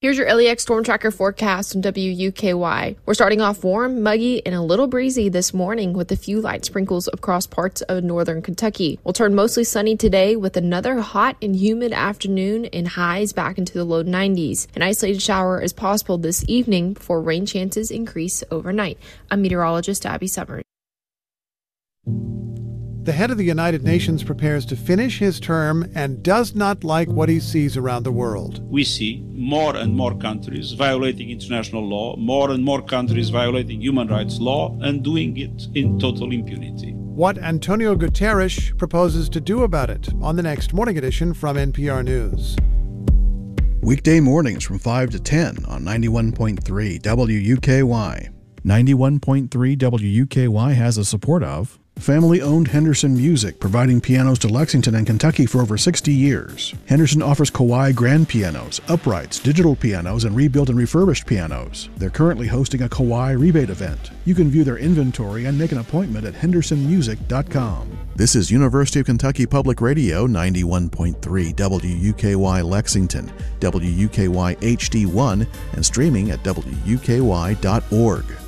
Here's your LEX Storm Tracker forecast on WUKY. We're starting off warm, muggy, and a little breezy this morning with a few light sprinkles across parts of northern Kentucky. We'll turn mostly sunny today with another hot and humid afternoon and highs back into the low 90s. An isolated shower is possible this evening before rain chances increase overnight. I'm meteorologist Abby Summers. The head of the United Nations prepares to finish his term and does not like what he sees around the world. We see more and more countries violating international law, more and more countries violating human rights law, and doing it in total impunity. What Antonio Guterres proposes to do about it on the next Morning Edition from NPR News. Weekday mornings from 5 to 10 on 91.3 WUKY. 91.3 WUKY has the support of family-owned Henderson Music, providing pianos to Lexington and Kentucky for over 60 years. Henderson offers Kawai grand pianos, uprights, digital pianos, and rebuilt and refurbished pianos. They're currently hosting a Kawai rebate event. You can view their inventory and make an appointment at hendersonmusic.com. This is University of Kentucky Public Radio, 91.3 WUKY Lexington, WUKY HD1, and streaming at WUKY.org.